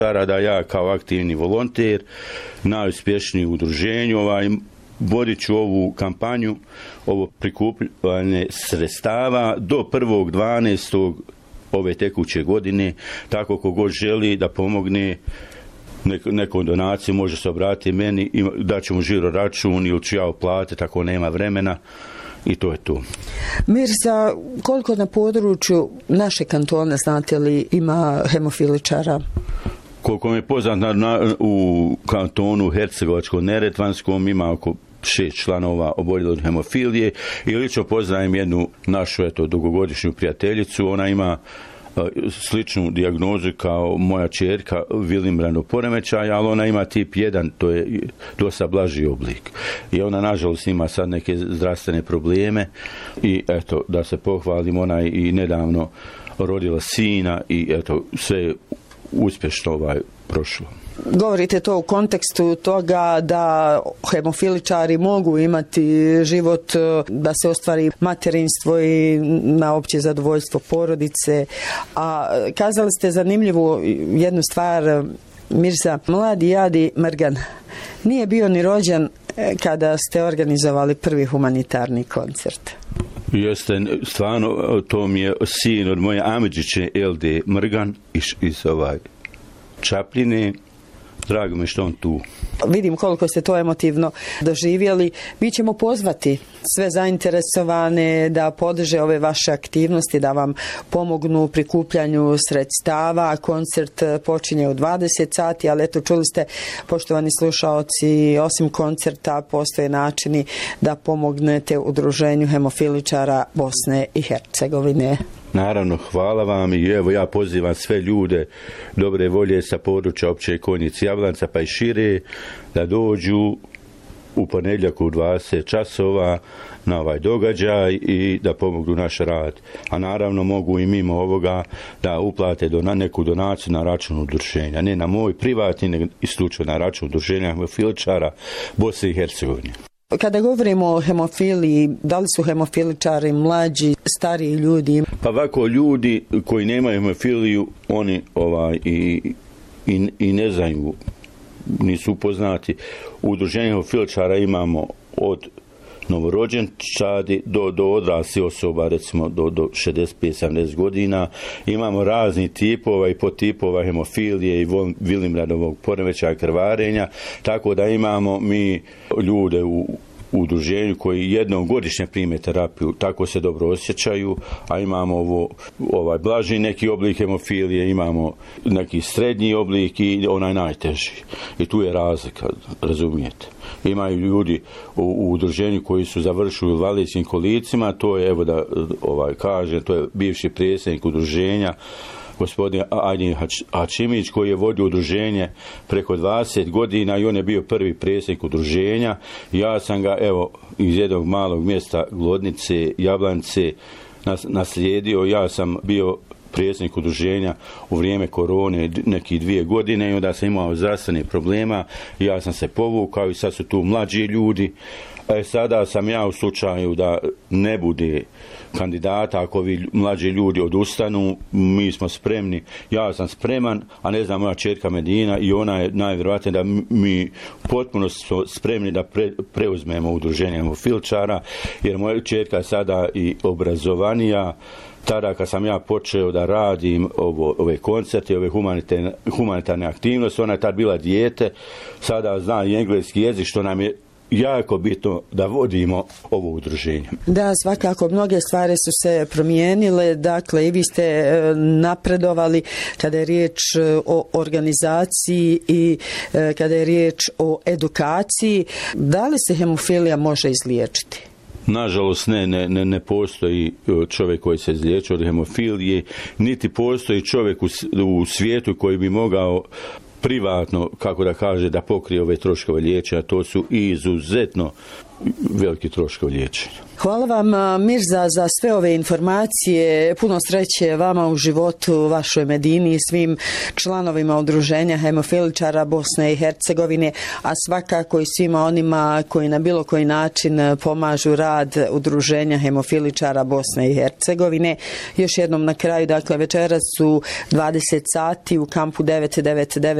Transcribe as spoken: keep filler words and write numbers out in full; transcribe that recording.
Da ja kao aktivni volonter, najuspješniji u udruženju, ovaj, vodit ću ovu kampanju, ovo prikupljanje sredstava do prvog dvanaestog ove tekuće godine, tako kogod želi da pomogne nekom donaciju, može se obratiti meni, daćemo žiro račun ili ću ja uplatiti ako nema vremena. I to je to. Mirza, koliko na području naše kantone, znate li, ima hemofiličara? Koliko mi je poznat, na, u kantonu Hercegovačko-Neretvanskom ima oko šest članova oboljeli od hemofilije i lično poznajem jednu našu eto, dugogodišnju prijateljicu. Ona ima uh, sličnu dijagnozu kao moja ćerka Willimranov poremećaj, ali ona ima tip jedan, to je dosta blaži oblik. I ona nažalost ima sad neke zdravstvene probleme i eto, da se pohvalim, ona je i nedavno rodila sina i eto, sve uspješno ovaj prošlo. Govorite to u kontekstu toga da hemofiličari mogu imati život, da se ostvari materinstvo i na opće zadovoljstvo porodice. A kazali ste zanimljivu jednu stvar, Mirza, mladi Jadi Mrgan nije bio ni rođen kada ste organizovali prvi humanitarni koncert. Jeste, stvarno, to mi je sin od moje amidžiće Elde Mrgan iz, iz ovaj Čapljine. Drago mi što on tu. Vidim koliko ste to emotivno doživjeli. Mi ćemo pozvati sve zainteresovane da podrže ove vaše aktivnosti, da vam pomognu u prikupljanju sredstava. Koncert počinje u dvadeset sati, ali eto, čuli ste, poštovani slušaoci, osim koncerta postoje načini da pomognete udruženju hemofiličara Bosne i Hercegovine. Naravno, hvala vam i evo ja pozivam sve ljude dobre volje sa područja Opće Konjice Jablanca pa i šire da dođu u ponedjeljak u dvadeset časova na ovaj događaj i da pomognu naš rad. A naravno mogu i mimo ovoga da uplate do, na neku donaciju na račun udruženja. Ne na moj privatni, nego isključivo na račun udruženja hemofiličara Bosne i Hercegovine. Kada govorimo o hemofiliji, da li su hemofiličari mlađi, stariji ljudi? Pa ovako, ljudi koji nemaju hemofiliju, oni ovaj, i, i, i ne znaju, nisu upoznati. U udruženju hemofiličara imamo od novorođenčadi do, do odraslih osoba, recimo do, do šezdeset pet sedamdeset godina. Imamo razni tipova i podtipova hemofilije i Willimranovog poremećaja krvarenja, tako da imamo mi ljude u u udruženju koji jednom godišnje prime terapiju, tako se dobro osjećaju, a imamo ovo, ovaj blaži neki oblik hemofilije, imamo neki srednji oblik i onaj najteži. I tu je razlika, razumijete. Imaju ljudi u, u udruženju koji su završili u invalidskim kolicima, to je, evo da ovaj kažem, to je bivši predsjednik udruženja, gospodin Ajdin Hačimić, koji je vodio udruženje preko dvadeset godina i on je bio prvi predsjednik udruženja. Ja sam ga, evo, iz jednog malog mjesta Glodnice, Jablance, naslijedio. Ja sam bio predsjednik udruženja u vrijeme korone neki dvije godine i onda sam imao zdravstvene problema. Ja sam se povukao i sad su tu mlađi ljudi. E, sada sam ja u slučaju da ne bude kandidata, ako vi mlađi ljudi odustanu, mi smo spremni, ja sam spreman, a ne znam moja čerka Medina i ona je najvjerojatnije da mi potpuno smo spremni da pre, preuzmemo udruženje hemofiličara, jer moja čerka je sada i obrazovanija. Tada kad sam ja počeo da radim ovo, ove koncerte, ove humanitarne, humanitarne aktivnosti, ona je tad bila dijete, sada zna i engleski jezik, što nam je jako bitno da vodimo ovo udruženje. Da, svakako, mnoge stvari su se promijenile, dakle i vi ste napredovali kada je riječ o organizaciji i kada je riječ o edukaciji. Da li se hemofilija može izliječiti? Nažalost, ne, ne, ne, ne postoji čovjek koji se izliječio od hemofilije, niti postoji čovjek u, u svijetu koji bi mogao privatno, kako da kaže, da pokrije ove troškove liječenja. To su izuzetno veliki troškovi liječenja. Hvala vam, Mirza, za sve ove informacije. Puno sreće vama u životu, vašoj Medini i svim članovima udruženja hemofiličara Bosne i Hercegovine, a svakako i svima onima koji na bilo koji način pomažu rad udruženja hemofiličara Bosne i Hercegovine. Još jednom na kraju, dakle, večeras su dvadeset sati u kampu devet devet devet